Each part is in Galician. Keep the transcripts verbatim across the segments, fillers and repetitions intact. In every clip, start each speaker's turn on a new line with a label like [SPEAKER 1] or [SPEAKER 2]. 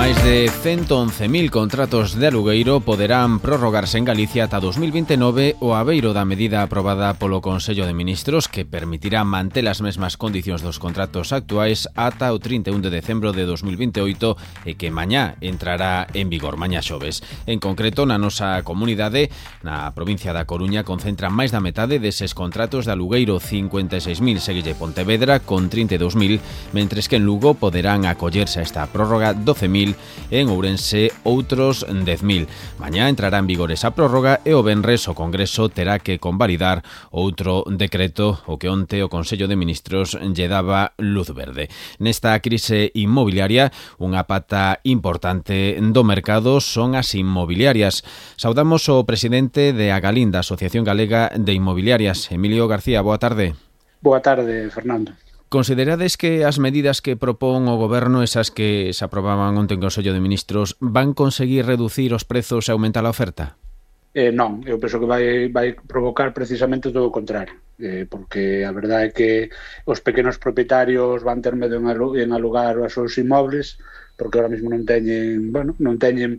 [SPEAKER 1] Máis de ciento once mil contratos de alugueiro poderán prorrogarse en Galicia ata dos mil veintenove o abeiro da medida aprobada polo Consello de Ministros que permitirá manter as mesmas condicións dos contratos actuais ata o trinta e un de decembro de dos mil vinteoito e que mañá entrará en vigor, mañá xoves. En concreto, na nosa comunidade, na provincia da Coruña, concentra máis da metade deses contratos de alugueiro, cincuenta e seis mil, seguille Pontevedra con trinta e dous mil, mentres que en Lugo poderán acollerse a esta prórroga doce mil e en Ourense outros dez mil. Mañá entrará en vigor esa prórroga e o venres o Congreso terá que convalidar outro decreto o que onte o Consello de Ministros lle daba luz verde. Nesta crise inmobiliaria, unha pata importante do mercado son as inmobiliarias. Saudamos o presidente de Agalín, da Asociación Galega de Inmobiliarias, Emilio García. Boa tarde.
[SPEAKER 2] Boa tarde, Fernando.
[SPEAKER 1] Considerades que as medidas que propón o Goberno, esas que se aprobaban onte en Consello de Ministros, van conseguir reducir os prezos e aumentar a oferta?
[SPEAKER 2] Eh, non, eu penso que vai, vai provocar precisamente todo o contrario, eh, porque a verdade é que os pequenos propietarios van ter medo en alugar os seus inmobles, porque ahora mesmo non teñen, bueno, non teñen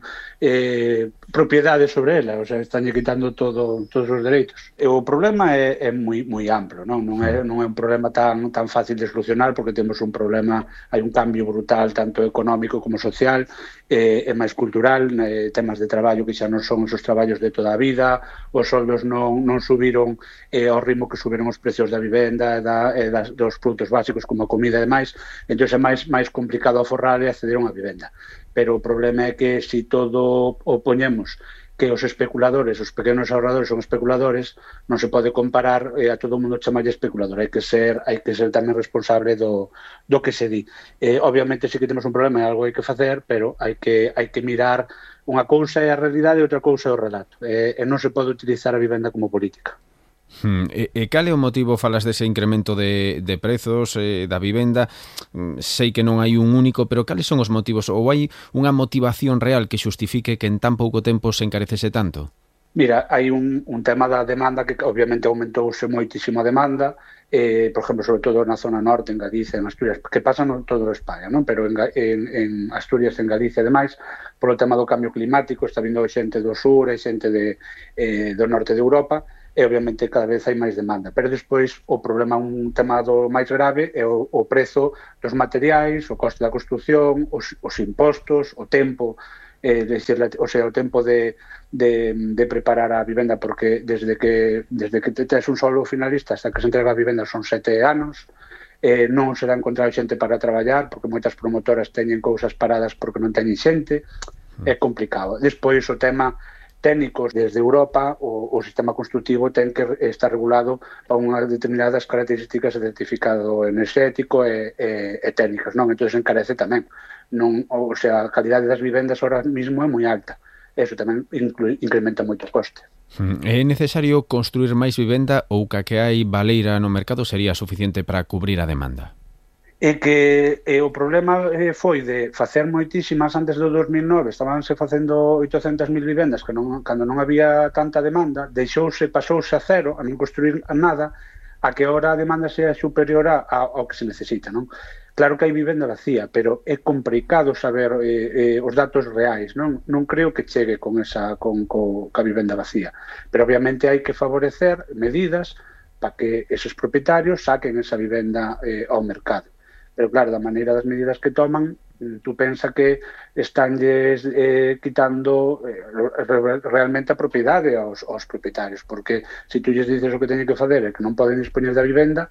[SPEAKER 2] eh, propiedade sobre ela, o sea, están quitando todo, todos os dereitos. E o problema é, é moi, moi amplo, non? Non é, non é un problema tan, tan fácil de solucionar, porque temos un problema, hai un cambio brutal, tanto económico como social, eh, e máis cultural, eh, temas de traballo que xa non son esos traballos de toda a vida, os soldos non, non subiron eh, ao ritmo que subiron os precios da vivenda, da, e das, dos produtos básicos como a comida e demais, entón é máis, máis complicado aforrar e acceder a unha vivenda. Pero o problema é que se si todo o poñemos que os especuladores, os pequenos ahorradores son especuladores, non se pode comparar eh, a todo o mundo chamarlle especulador. Hai que ser hai que ser tamén responsable do, do que se di. Eh, obviamente sí que temos un problema e algo hai que facer, pero hai que hai que mirar unha cousa é a realidade e outra cousa é o relato. Eh, e non se pode utilizar a vivenda como política.
[SPEAKER 1] Hmm. E, e cal é o motivo, falas dese incremento de, de prezos eh, da vivenda? Sei que non hai un único, pero cales son os motivos? Ou hai unha motivación real que xustifique que en tan pouco tempo se encarecese tanto?
[SPEAKER 2] Mira, hai un, un tema da demanda que obviamente aumentouse moitísimo a demanda, eh, por exemplo, sobre todo na zona norte, en Galicia, en Asturias, que pasa en todo España, non? Pero en, en, en Asturias, en Galicia e demais, polo tema do cambio climático, está vindo xente do sur e xente de, eh, do norte de Europa, e obviamente cada vez hai máis demanda. Pero despois o problema, un tema do máis grave, é o, o prezo dos materiais, o coste da construción, os, os impostos, o tempo, eh, decir, o sea, o tempo de, de, de preparar a vivenda, porque desde que desde que te tes un solo finalista hasta que se entrega a vivenda son sete anos, eh, non se dá encontrar xente para traballar, porque moitas promotoras teñen cousas paradas porque non teñen xente, é complicado. Despois o tema técnicos desde Europa, o, o sistema construtivo ten que estar regulado para unhas determinadas características de certificado enerxético e, e, e técnicas, non? Entón encarece tamén. Non, o sea, a calidade das vivendas ahora mismo é moi alta. Eso tamén inclui, incrementa moito o coste.
[SPEAKER 1] É necesario construir máis vivenda ou que a que hai baleira no mercado sería suficiente para cubrir a demanda?
[SPEAKER 2] E que e o problema eh, foi de facer moitísimas antes do dos mil nove, estabanse facendo oitocentas mil vivendas que non, cando non había tanta demanda, deixouse, pasouse a cero, a non construir nada, a que ahora a demanda sea superior a, a, ao que se necesita, non? Claro que hai vivenda vacía, pero é complicado saber eh, eh, os datos reais, non? Non creo que chegue con esa con, con, ca vivenda vacía, pero obviamente hai que favorecer medidas para que esos propietarios saquen esa vivenda eh, ao mercado. Pero claro, da maneira das medidas que toman, tú pensa que estánlles eh, quitando eh, realmente a propiedade aos, aos propietarios, porque se tú lles dices o que teñen que fazer e que non poden dispoñer da vivenda,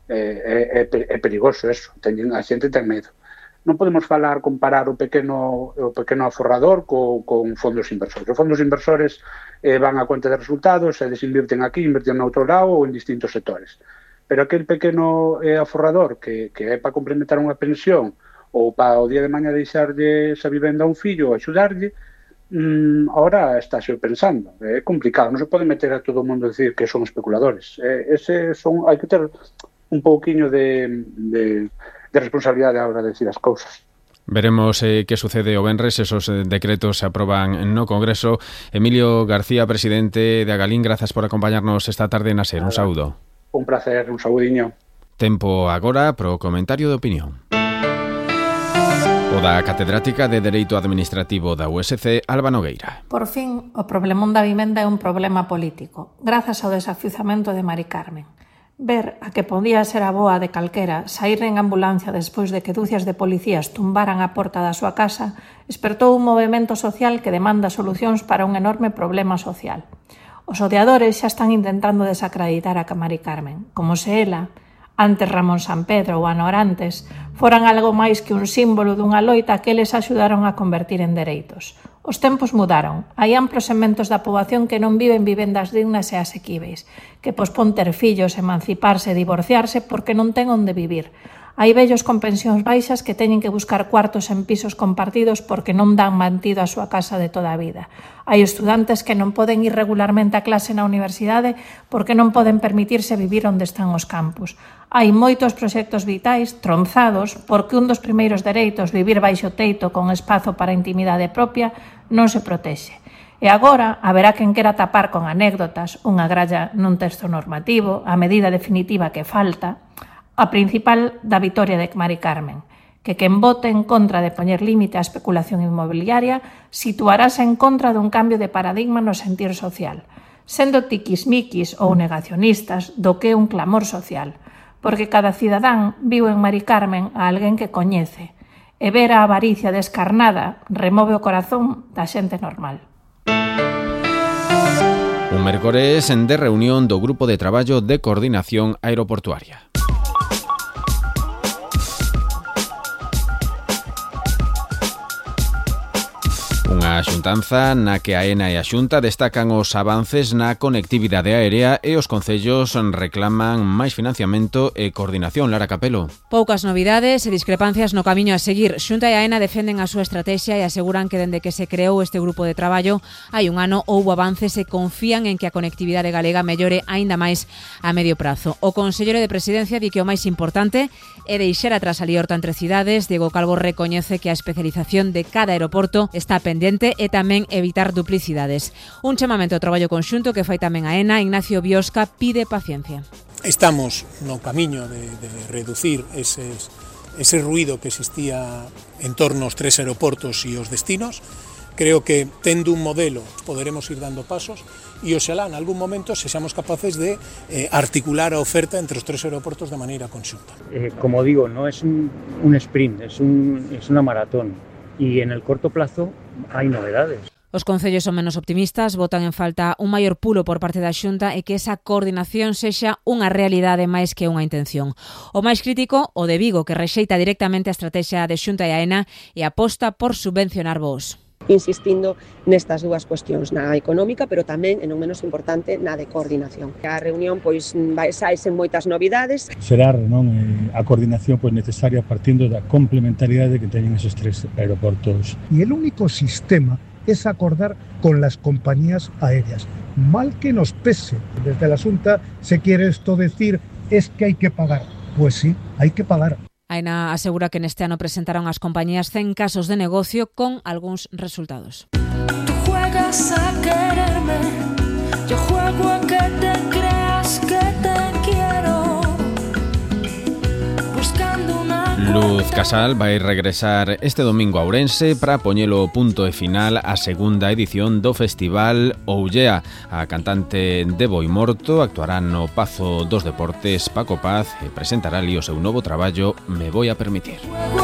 [SPEAKER 2] eh, é, é perigoso eso, teñen, a xente ten medo. Non podemos falar, comparar o pequeno o pequeno aforrador co, con fondos inversores. Os fondos inversores eh, van a conta de resultados e desinvirten aquí, invirten no outro lado ou en distintos sectores. Pero aquel pequeno eh, aforrador que, que é para complementar unha pensión ou para o día de mañá deixarlle esa vivenda a un fillo ou axudarlle, mmm, ahora está xe pensando. É complicado, non se pode meter a todo o mundo a decir que son especuladores. Eh, ese son, hai que ter un pouquiño de, de, de responsabilidade a hora de decir as cousas.
[SPEAKER 1] Veremos eh, que sucede o venres, esos eh, decretos se aproban no Congreso. Emilio García, presidente de Agalín, grazas por acompañarnos esta tarde na SER. Un saúdo.
[SPEAKER 2] Un placer, un saudiño.
[SPEAKER 1] Tempo agora pro comentario de opinión. O da catedrática de Dereito Administrativo da U S C, Alba Nogueira.
[SPEAKER 3] Por fin, o problemón da vivenda é un problema político, grazas ao desafiuzamento de Mari Carmen. Ver a que podía ser a boa de calquera saír en ambulancia despois de que dúcias de policías tumbaran a porta da súa casa espertou un movemento social que demanda solucións para un enorme problema social. Os odiadores xa están intentando desacreditar a Mari Carmen, como se ela, antes Ramón Sampedro ou Anorantes, foran algo máis que un símbolo dunha loita que eles axudaron a convertir en dereitos. Os tempos mudaron. Hai amplos segmentos da poboación que non viven vivendas dignas e asequíveis, que pospón ter fillos, emanciparse e divorciarse porque non ten onde vivir. Hai vellos con pensións baixas que teñen que buscar cuartos en pisos compartidos porque non dan mantido a súa casa de toda a vida. Hai estudantes que non poden ir regularmente a clase na universidade porque non poden permitirse vivir onde están os campus. Hai moitos proxectos vitais tronzados porque un dos primeiros dereitos, vivir baixo teito con espazo para a intimidade propia, non se protexe. E agora haberá quen quera tapar con anécdotas, unha gralla nun texto normativo, a medida definitiva que falta, a principal da vitoria de Mari Carmen, que quen vote en contra de poñer límite á especulación inmobiliaria situarase en contra dun cambio de paradigma no sentir social, sendo tiquismiquis ou negacionistas do que é un clamor social, porque cada cidadán viu en Mari Carmen a alguén que coñece, e ver a avaricia descarnada remove o corazón da xente normal.
[SPEAKER 1] Un mércores de reunión do Grupo de Traballo de Coordinación Aeroportuaria. Unha xuntanza na que a ENA e a Xunta destacan os avances na conectividade aérea e os concellos reclaman máis financiamento e coordinación. Lara Capelo.
[SPEAKER 4] Poucas novidades e discrepancias no camiño a seguir. Xunta e a ENA defenden a súa estrategia e aseguran que dende que se creou este grupo de traballo hai un ano houbo avances e confían en que a conectividade galega mellore aínda máis a medio prazo. O conselleiro de Presidencia di que o máis importante é deixar atrás a liorta entre cidades. Diego Calvo recoñece que a especialización de cada aeroporto está pendente e tamén evitar duplicidades. Un chamamento ao traballo conxunto que fai tamén a ENA. Ignacio Biosca pide paciencia.
[SPEAKER 5] Estamos no camiño de, de reducir eses, ese ruido que existía en torno aos tres aeroportos e os destinos. Creo que tendo un modelo poderemos ir dando pasos e oxalá en algún momento sexamos capaces de eh, articular a oferta entre os tres aeroportos de maneira conxunta.
[SPEAKER 6] Eh, como digo, no es un, un sprint, es, un, es una maratón y en el corto plazo hai novedades.
[SPEAKER 4] Os concellos son menos optimistas, botan en falta un maior pulo por parte da Xunta e que esa coordinación sexa unha realidade máis que unha intención. O máis crítico, o de Vigo, que rexeita directamente a estrategia de Xunta e a ENA e aposta por subvencionar voos.
[SPEAKER 7] Insistindo nestas dúas cuestións, na económica, pero tamén, e non menos importante, na de coordinación. A reunión, pois, vai saísen moitas novidades.
[SPEAKER 8] Será, non, a coordinación pois, necesaria partindo da complementariedade que teñen esos tres aeroportos.
[SPEAKER 9] E el único sistema es acordar con las compañías aéreas. Mal que nos pese, desde la Xunta se quiere esto decir, es que hay que pagar. Pues sí, hay que pagar.
[SPEAKER 4] A ENA asegura que neste ano presentaron as compañías cen casos de negocio con algúns resultados.
[SPEAKER 10] Tú juegas a quererme, yo juego a que te creas que te quiero. Buscando una
[SPEAKER 1] Luz Casal vai regresar este domingo a Ourense para poñelo punto e final a segunda edición do Festival Ollea. A cantante de Boimorto actuará no Pazo dos Deportes Paco Paz e presentará ali o seu novo traballo Me voy a permitir.